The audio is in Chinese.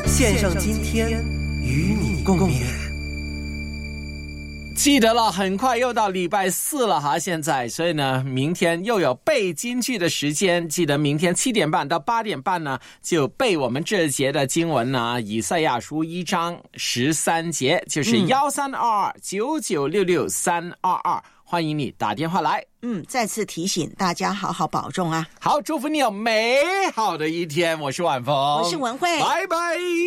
献上今天与你共勉。 记得了，很快又到礼拜四了哈，现在，所以呢，明天又有背金句的时间。记得明天7点半到8点半呢，就背我们这节的经文呢，以赛亚书1章13节，就是132-9966-322，欢迎你打电话来。 再次提醒大家好好保重啊！ 好，祝福你有美好的一天。我是婉峰， 我是文慧， 拜拜。